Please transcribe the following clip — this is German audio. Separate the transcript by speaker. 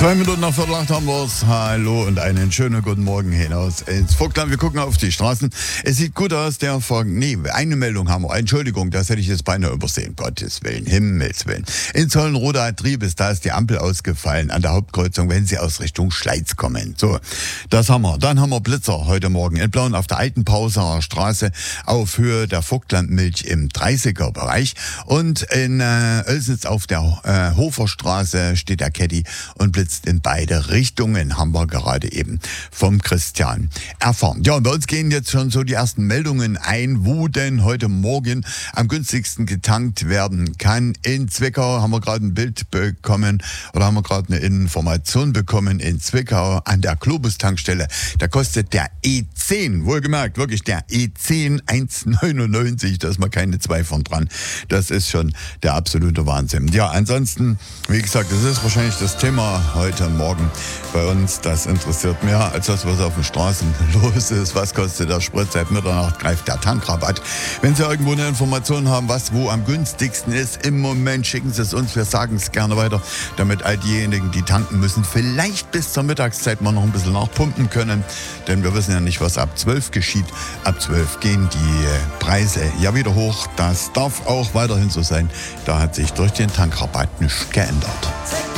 Speaker 1: 2 Minuten nach Viertel acht haben wir's. Hallo und einen schönen guten Morgen hinaus ins Vogtland. Wir gucken auf die Straßen. Es sieht gut aus. Eine Meldung haben wir. Entschuldigung, das hätte ich jetzt beinahe übersehen. Gottes Willen, Himmels Willen. In Zollenroda Triebes, da ist die Ampel ausgefallen an der Hauptkreuzung, wenn Sie aus Richtung Schleiz kommen. So, das haben wir. Dann haben wir Blitzer heute Morgen in Plauen auf der alten Pauserer Straße auf Höhe der Vogtlandmilch im 30er-Bereich. Und in Oelsnitz auf der Hoferstraße steht der Caddy und blitzt in beide Richtungen, haben wir gerade eben vom Christian erfahren. Ja, und bei uns gehen jetzt schon so die ersten Meldungen ein, wo denn heute Morgen am günstigsten getankt werden kann. In Zwickau haben wir gerade ein Bild bekommen oder haben wir gerade eine Information bekommen. In Zwickau an der Globus-Tankstelle, da kostet der E10, wohlgemerkt, wirklich der E10 1,99, da ist mal keine 2 von dran. Das ist schon der absolute Wahnsinn. Ja, ansonsten, wie gesagt, das ist wahrscheinlich das Thema heute Morgen bei uns. Das interessiert mehr als das, was auf den Straßen los ist. Was kostet der Sprit? Seit Mitternacht greift der Tankrabatt. Wenn Sie irgendwo eine Information haben, was wo am günstigsten ist im Moment, schicken Sie es uns. Wir sagen es gerne weiter, damit all diejenigen, die tanken müssen, vielleicht bis zur Mittagszeit mal noch ein bisschen nachpumpen können. Denn wir wissen ja nicht, was ab 12 geschieht. Ab 12 gehen die Preise ja wieder hoch. Das darf auch weiterhin so sein. Da hat sich durch den Tankrabatt nichts geändert.